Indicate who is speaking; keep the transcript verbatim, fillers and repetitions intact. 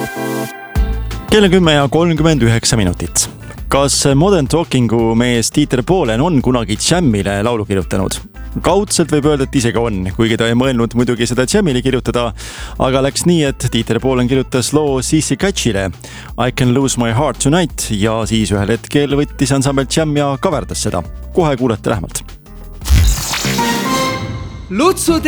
Speaker 1: kell on kümme ja kolmkümmend üheksa minutit. Kas Modern Talkingu mees Dieter Bohlen on kunagi Jammile laulu kirjutanud? Kaudselt võib öelda, et isegi on, kuigi ta ei mõelnud muidugi seda Jammile kirjutada, aga läks nii, et Dieter Bohlen kirjutas loo Sissi Catchile I Can Lose My Heart Tonight ja siis ühel hetkel võttis ansambel Jam ja kaverdas seda. Kohe kuulete lähemalt.